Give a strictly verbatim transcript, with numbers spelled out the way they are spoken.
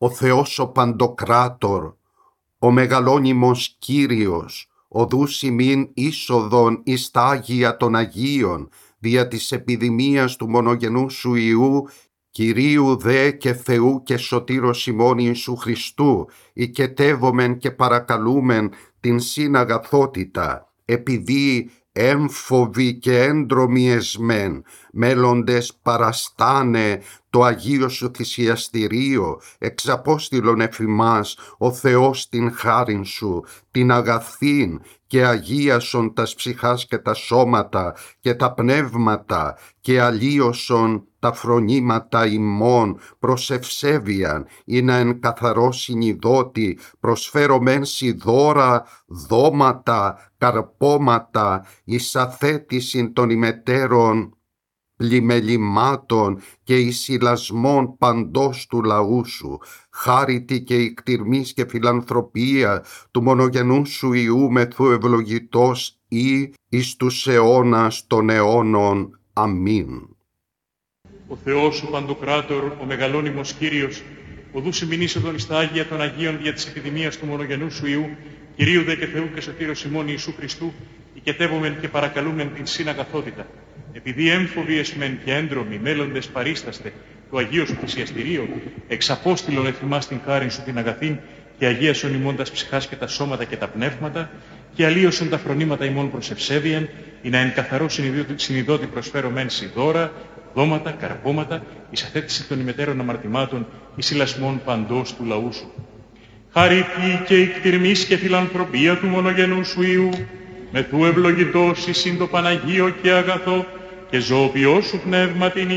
ο Θεός ο Παντοκράτορ, ο μεγαλώνυμος Κύριος, οδούς ημίν είσοδον εις τα Άγια των Αγίων, δια της επιδημίας του μονογενού σου Υιού, Κυρίου δε και Θεού και Σωτήρος ημών Ιησού Χριστού, οικετεύομεν και παρακαλούμεν την συναγαθότητα, επειδή έμφοβοι και έντρομοι εσμέν, μέλλοντες παραστάνε το Αγίο σου θυσιαστηρίο, εξαπόστηλον εφημάς ο Θεός την χάριν σου, την αγαθήν και αγίασον τας ψυχάς και τα σώματα και τα πνεύματα και αλλίωσον τα φρονήματα ημών προς ευσέβειαν, ή να εν καθαρό συνειδώτη προσφέρομεν σοι δώρα, δώματα, καρπώματα, εις αθέτησιν των ημετέρων πλημελημάτων και εις ηλασμών παντός του λαού σου, χάριτη και ικτυρμής και φιλανθρωπία του μονογενού σου Υιού μεθού ευλογητός ή εις τους αιώνας των αιώνων. Αμήν. Ο Θεός ο Παντοκράτορ, ο μεγαλώνυμος Κύριος, οδούς ημίν είσοδον εις τα Άγια των Αγίων δια της επιδημίας του μονογενού σου Υιού, Κυρίου δε και Θεού και Σωτήρος ημών Ιησού Χριστού, οικετεύομεν και παρακαλούμεν την συναγαθότητα. Επειδή έμφοβοι εσμεν και έντρομοι μέλλοντες παρίσταστε το Αγίο σου θυσιαστηρίο, εξαπόστηλον εφημάς την χάριν σου την αγαθήν και αγίασον ημών τας ψυχάς και τα σώματα και τα πνεύματα και αλλίωσον τα φρονήματα ημών προς ευσέβειαν, ή να εν καθαρό συνειδώτη προσφέρομεν σοι δώρα, δώματα, καρπώματα, εις αθέτηση των ημετέρων αμαρτημάτων, εις ηλασμών παντός του λαού σου. Χαρίτη και ικτυρμής και φιλανθρωπία του μονογενού σου Υιού, μεθού ευλογητός εις το Παναγίο και αγαθό και ζωοποιό σου πνεύμα την